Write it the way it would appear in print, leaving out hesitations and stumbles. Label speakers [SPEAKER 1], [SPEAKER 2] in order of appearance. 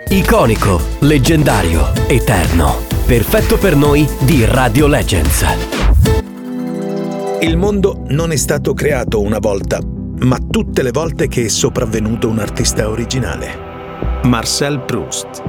[SPEAKER 1] Iconico, leggendario, eterno. Perfetto per noi di Radio Legends.
[SPEAKER 2] Il mondo non è stato creato una volta, ma tutte le volte che è sopravvenuto un artista originale. Marcel Proust.